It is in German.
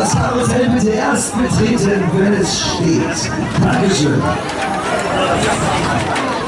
Das Karussell bitte erst betreten, wenn es steht. Dankeschön.